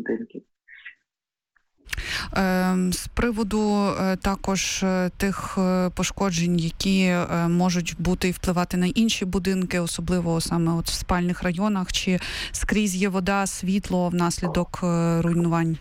будинків. З приводу також тих пошкоджень, які можуть бути і впливати на інші будинки, особливо саме от в спальних районах, чи скрізь є вода, світло внаслідок руйнувань?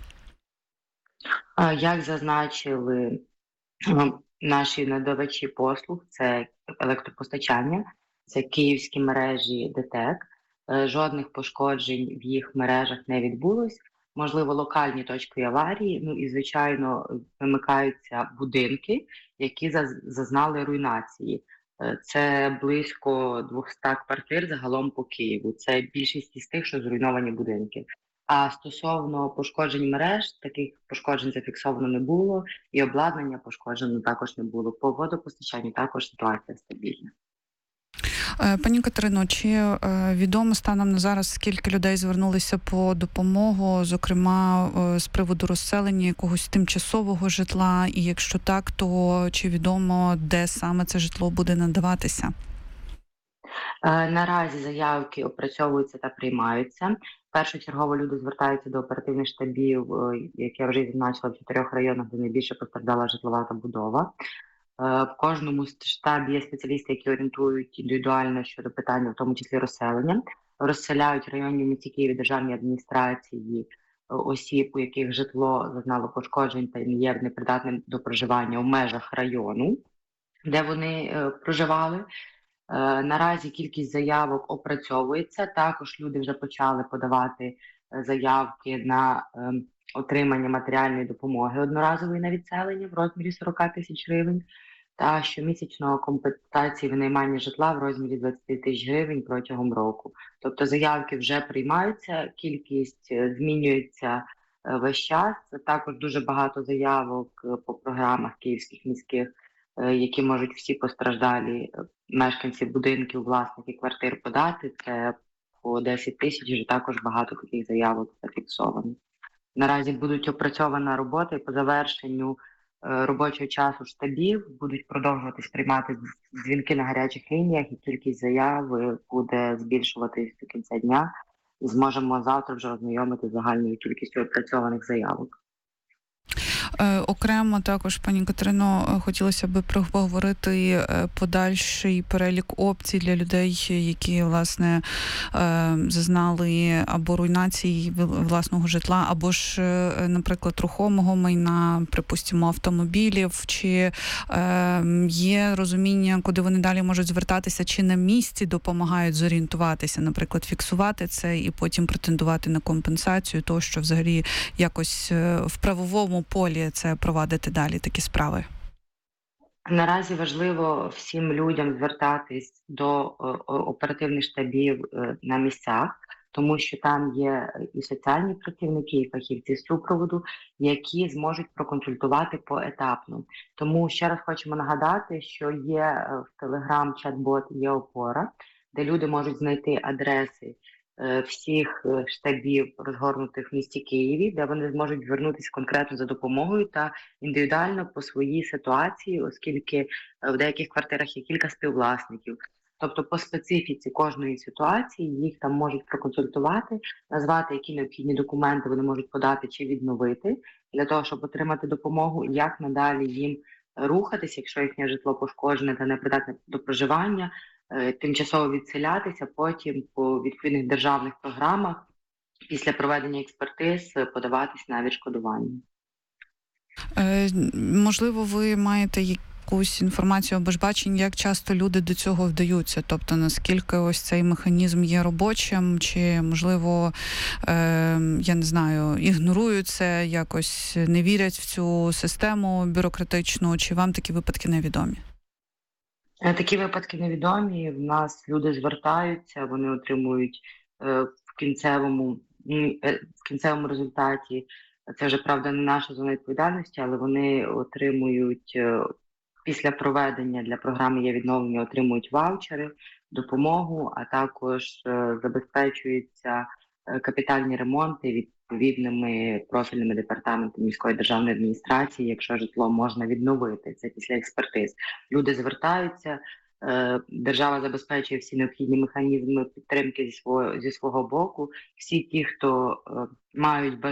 Як зазначили наші надавачі послуг, це електропостачання, це київські мережі ДТЕК, жодних пошкоджень в їх мережах не відбулось. Можливо, локальні точки аварії, ну і, звичайно, вимикаються будинки, які зазнали руйнації. Це близько 200 квартир загалом по Києву. Це більшість із тих, що зруйновані будинки. А стосовно пошкоджень мереж, таких пошкоджень зафіксовано не було, і обладнання пошкоджено також не було. По водопостачанню також ситуація стабільна. Пані Катерино, чи відомо станом на зараз, скільки людей звернулися по допомогу, зокрема з приводу розселення якогось тимчасового житла? І якщо так, то чи відомо, де саме це житло буде надаватися? Наразі заявки опрацьовуються та приймаються. Першочергово люди звертаються до оперативних штабів, як я вже зазначила, в 4 районах, де найбільше постраждала житлова забудова. В кожному штабі є спеціалісти, які орієнтують індивідуально щодо питання, в тому числі розселення. Розселяють районні в місті Києві державні адміністрації осіб, у яких житло зазнало пошкоджень та не є непридатним до проживання у межах району, де вони проживали. Наразі кількість заявок опрацьовується. Також люди вже почали подавати заявки на отримання матеріальної допомоги одноразової на відселення в розмірі 40 тисяч гривень та щомісячного компенсації винаймання житла в розмірі 20 тисяч гривень протягом року. Тобто заявки вже приймаються, кількість змінюється весь час. Також дуже багато заявок по програмах київських міських, які можуть всі постраждалі мешканці будинків, власники квартир подати. Це по 10 тисяч, вже також багато таких заявок зафіксовано. Наразі будуть опрацьована робота, і по завершенню робочого часу штабів будуть продовжуватись приймати дзвінки на гарячих лініях, і кількість заяв буде збільшуватись до кінця дня. І зможемо завтра вже ознайомити загальною кількістю опрацьованих заявок. Окремо також, пані Катерино, хотілося б проговорити подальший перелік опцій для людей, які, власне, зазнали або руйнації власного житла, або ж, наприклад, рухомого майна, припустимо, автомобілів. Чи є розуміння, куди вони далі можуть звертатися, чи на місці допомагають зорієнтуватися, наприклад, фіксувати це і потім претендувати на компенсацію, того, що взагалі якось в правовому полі це провадити далі такі справи? Наразі важливо всім людям звертатись до оперативних штабів на місцях, тому що там є і соціальні працівники, і фахівці супроводу, які зможуть проконсультувати поетапно. Тому ще раз хочемо нагадати, що є в Telegram-чат-бот «Є опора», де люди можуть знайти адреси всіх штабів, розгорнутих в місті Києві, де вони зможуть звернутися конкретно за допомогою та індивідуально по своїй ситуації, оскільки в деяких квартирах є кілька співвласників. Тобто по специфіці кожної ситуації їх там можуть проконсультувати, назвати, які необхідні документи вони можуть подати чи відновити, для того, щоб отримати допомогу, і як надалі їм рухатись, якщо їхнє житло пошкоджене та непридатне до проживання, тимчасово відселятися, потім по відповідних державних програмах після проведення експертиз подаватись на відшкодування. Можливо, ви маєте якусь інформацію або ж бачення, як часто люди до цього вдаються? Тобто, наскільки ось цей механізм є робочим, чи, можливо, я не знаю, ігнорують це, якось не вірять в цю систему бюрократичну, чи вам такі випадки невідомі? Такі випадки невідомі. В нас люди звертаються, вони отримують в кінцевому результаті, це вже, правда, не наша зона відповідальності, але вони отримують після проведення для програми «Є відновлення», отримують ваучери, допомогу, а також забезпечуються капітальні ремонти відповідними профільними департаментами міської державної адміністрації, якщо житло можна відновити. Це після експертиз. Люди звертаються, держава забезпечує всі необхідні механізми підтримки зі свого боку. Всі ті, хто мають бажання